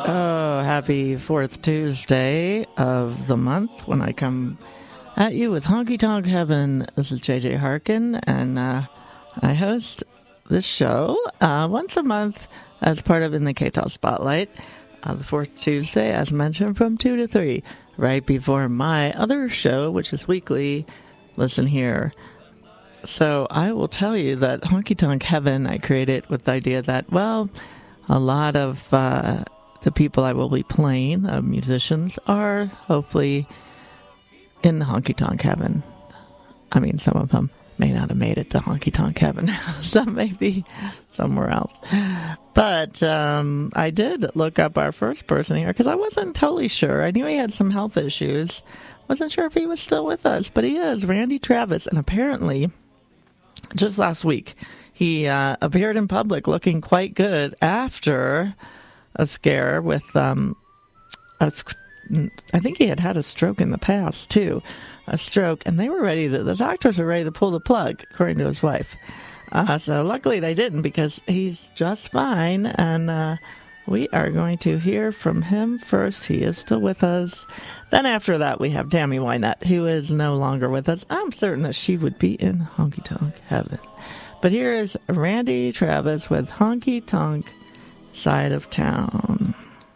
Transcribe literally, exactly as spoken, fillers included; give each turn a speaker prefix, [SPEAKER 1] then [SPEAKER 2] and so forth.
[SPEAKER 1] Oh, happy fourth Tuesday of the month when I come at you with Honky Tonk Heaven. This is J J Harkin, and uh, I host this show uh, once a month as part of In the K T A L Spotlight, uh, the fourth Tuesday, as mentioned, from two to three, right before my other show, which is weekly, Listen Here. So I will tell you that Honky Tonk Heaven, I created with the idea that, well, a lot of uh, the people I will be playing, uh, musicians, are hopefully in Honky Tonk Heaven. I mean, some of them may not have made it to Honky Tonk Heaven. Some may be somewhere else. But um, I did look up our first person here because I wasn't totally sure. I knew he had some health issues. Wasn't sure if he was still with us, but he is, Randy Travis. And apparently, just last week, he uh, appeared in public looking quite good after a scare with, um, a, I think he had had a stroke in the past, too. A stroke, and they were ready, to, the doctors were ready to pull the plug, according to his wife. Uh, so luckily they didn't, because he's just fine, and uh, we are going to hear from him first. He is still with us. Then after that, we have Tammy Wynette, who is no longer with us. I'm certain that she would be in Honky Tonk Heaven. But here is Randy Travis with Honky Tonk Side of Town.